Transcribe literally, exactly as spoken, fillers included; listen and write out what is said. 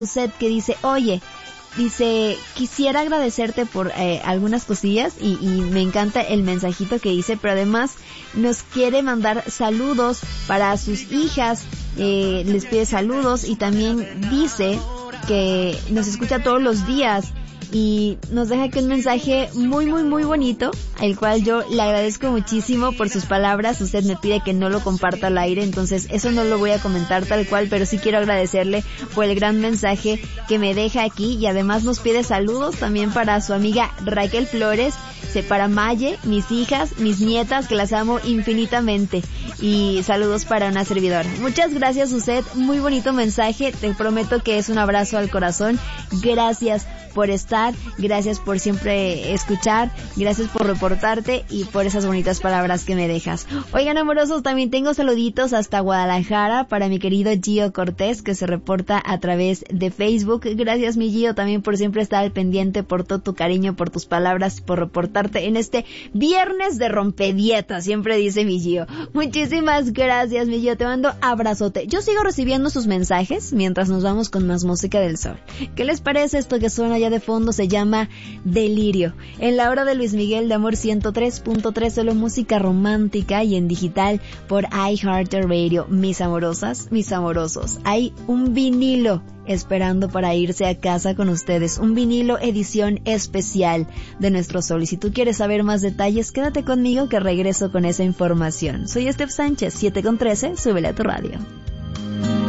Set que dice, oye, dice, quisiera agradecerte por eh, algunas cosillas y, y me encanta el mensajito que dice, pero además nos quiere mandar saludos para sus hijas, eh, les pide saludos y también dice que nos escucha todos los días y nos deja aquí un mensaje muy muy muy bonito, el cual yo le agradezco muchísimo por sus palabras. Usted me pide que no lo comparta al aire, entonces eso no lo voy a comentar tal cual, pero sí quiero agradecerle por el gran mensaje que me deja aquí y además nos pide saludos también para su amiga Raquel Flores, para Maye, mis hijas, mis nietas, que las amo infinitamente, y saludos para una servidora. Muchas gracias, usted, muy bonito mensaje, te prometo que es un abrazo al corazón. Gracias por estar, gracias por siempre escuchar, gracias por reportarte y por esas bonitas palabras que me dejas. Oigan, amorosos, también tengo saluditos hasta Guadalajara para mi querido Gio Cortés, que se reporta a través de Facebook. Gracias, mi Gio, también por siempre estar al pendiente, por todo tu cariño, por tus palabras, por reportarte en este viernes de rompedieta, siempre dice mi Gio. Muchísimas gracias, mi Gio, te mando abrazote. Yo sigo recibiendo sus mensajes mientras nos vamos con más música del sol. ¿Qué les parece esto que suena ya de fondo? Se llama Delirio. En la hora de Luis Miguel de Amor ciento tres punto tres, solo música romántica y en digital por iHeartRadio. Mis amorosas, mis amorosos, hay un vinilo esperando para irse a casa con ustedes, un vinilo edición especial de Nuestro Sol, y si tú quieres saber más detalles, quédate conmigo que regreso con esa información. Soy Steph Sánchez, siete con trece, súbele a tu radio.